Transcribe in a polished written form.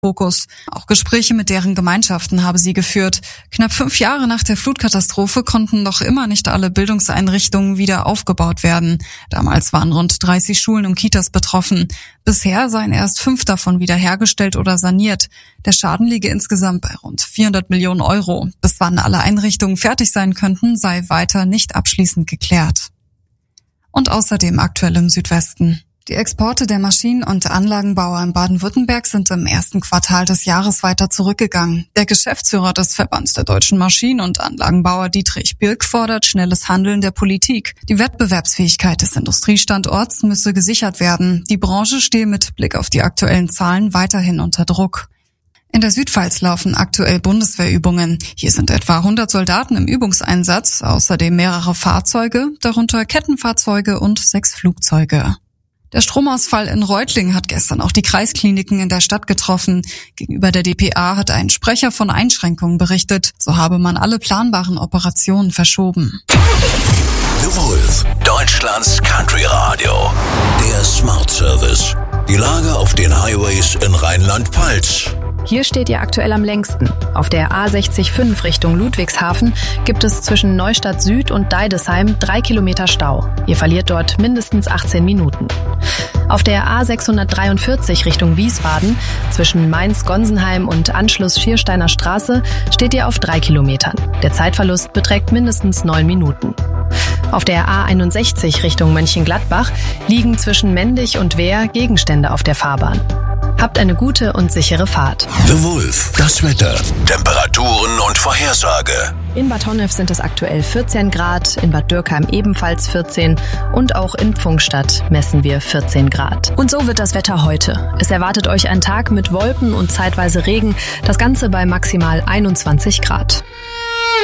Fokus. Auch Gespräche mit deren Gemeinschaften habe sie geführt. Knapp 5 Jahre nach der Flutkatastrophe konnten noch immer nicht alle Bildungseinrichtungen wieder aufgebaut werden. Damals waren rund 30 Schulen und Kitas betroffen. Bisher seien erst 5 davon wiederhergestellt oder saniert. Der Schaden liege insgesamt bei rund 400 Millionen Euro. Bis wann alle Einrichtungen fertig sein könnten, sei weiter nicht abschließend geklärt. Und außerdem aktuell im Südwesten. Die Exporte der Maschinen- und Anlagenbauer in Baden-Württemberg sind im ersten Quartal des Jahres weiter zurückgegangen. Der Geschäftsführer des Verbands der deutschen Maschinen- und Anlagenbauer Dietrich Birk fordert schnelles Handeln der Politik. Die Wettbewerbsfähigkeit des Industriestandorts müsse gesichert werden. Die Branche stehe mit Blick auf die aktuellen Zahlen weiterhin unter Druck. In der Südpfalz laufen aktuell Bundeswehrübungen. Hier sind etwa 100 Soldaten im Übungseinsatz, außerdem mehrere Fahrzeuge, darunter Kettenfahrzeuge und 6 Flugzeuge. Der Stromausfall in Reutlingen hat gestern auch die Kreiskliniken in der Stadt getroffen. Gegenüber der dpa hat ein Sprecher von Einschränkungen berichtet. So habe man alle planbaren Operationen verschoben. The Wolf, Deutschlands Country Radio. Der Smart Service. Die Lage auf den Highways in Rheinland-Pfalz. Hier steht ihr aktuell am längsten. Auf der A60-5 Richtung Ludwigshafen gibt es zwischen Neustadt Süd und Deidesheim 3 Kilometer Stau. Ihr verliert dort mindestens 18 Minuten. Auf der A643 Richtung Wiesbaden zwischen Mainz-Gonsenheim und Anschluss Schiersteiner Straße steht ihr auf 3 Kilometern. Der Zeitverlust beträgt mindestens 9 Minuten. Auf der A61 Richtung Mönchengladbach liegen zwischen Mendig und Wehr Gegenstände auf der Fahrbahn. Habt eine gute und sichere Fahrt. The Wolf, das Wetter, Temperaturen und Vorhersage. In Bad Honnef sind es aktuell 14 Grad, in Bad Dürkheim ebenfalls 14 und auch in Pfungstadt messen wir 14 Grad. Und so wird das Wetter heute. Es erwartet euch ein Tag mit Wolken und zeitweise Regen, das Ganze bei maximal 21 Grad.